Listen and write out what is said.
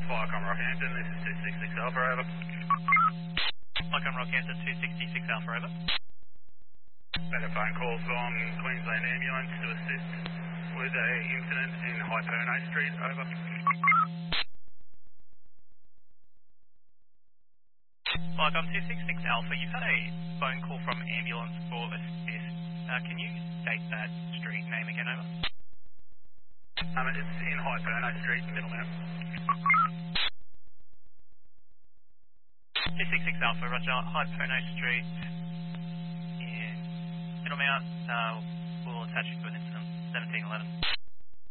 Viacom Rockhampton, this is 266 Alpha, over. Viacom Rockhampton 266 Alpha, over. Had a phone call from Queensland Ambulance to assist with a incident in Hyperno Street, over. Viacom 266 Alpha, you've had a phone call from ambulance for assist. Can you state that street name again, over? It's in Hyperno Street, Middlemount. 266 Alpha, Roger, Hyperno Street in Middlemount. We'll attach you to an incident, 1711.